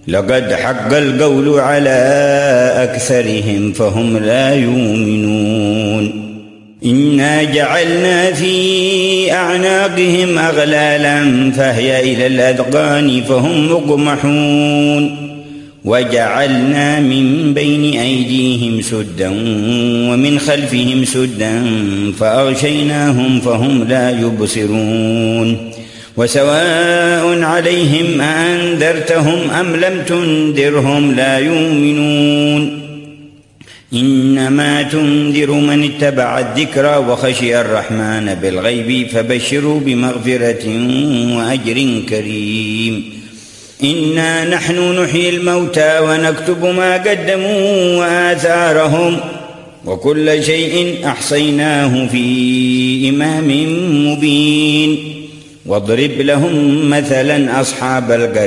لقد حق القول على أكثرهم فهم لا يؤمنون إنا جعلنا في أعناقهم أغلالا فهي إلى الأذقان فهم مقمحون وجعلنا من بين أيديهم سدا ومن خلفهم سدا فأغشيناهم فهم لا يبصرون وسواء عليهم أنذرتهم أم لم تنذرهم لا يؤمنون إنما تنذر من اتبع الذكر وخشي الرحمن بالغيب فبشروا بمغفرة وأجر كريم إنا نحن نحيي الموتى ونكتب ما قدموا وآثارهم وكل شيء أحصيناه في إمام مبين واضرب لهم مثلا أصحاب القرية